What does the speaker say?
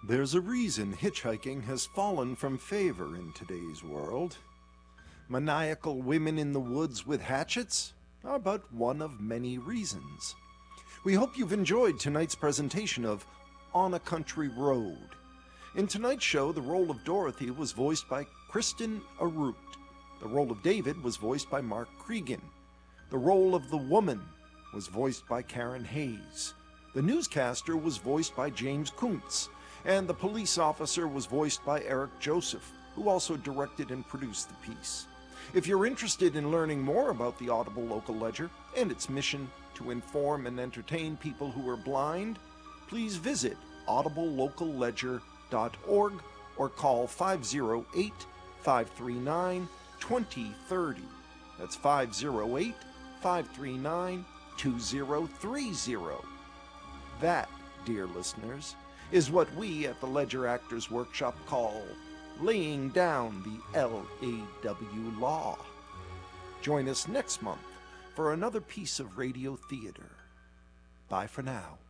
There's a reason hitchhiking has fallen from favor in today's world. Maniacal women in the woods with hatchets are but one of many reasons. We hope you've enjoyed tonight's presentation of On a Country Road. In tonight's show, the role of Dorothy was voiced by Kristen Arute. The role of David was voiced by Mark Cregan. The role of the woman was voiced by Karen Hayes. The newscaster was voiced by James Kuntz. And the police officer was voiced by Eric Joseph, who also directed and produced the piece. If you're interested in learning more about the Audible Local Ledger and its mission to inform and entertain people who are blind, please visit audiblelocalledger.org or call 508-539-2030. That's 508-539-2030. That, dear listeners, is what we at the Ledger Actors Workshop call laying down the LAW law. Join us next month for another piece of radio theater. Bye for now.